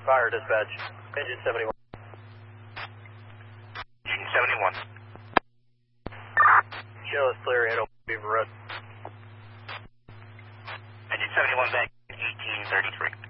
Fire dispatch. Engine 71. Engine 71. Show is clear, head over Beaver Road. Engine 71 back 1833.